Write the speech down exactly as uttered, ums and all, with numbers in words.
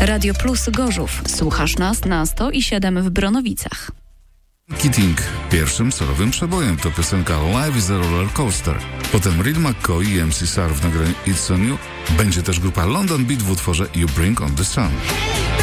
Radio Plus Gorzów. Słuchasz nas na sto i siedem w Bronowicach. Keating. Pierwszym solowym przebojem to piosenka Life is a Roller Coaster. Potem Real McCoy i M C Sar w nagraniu It's on You. Będzie też grupa London Beat w utworze You Bring on the Sun.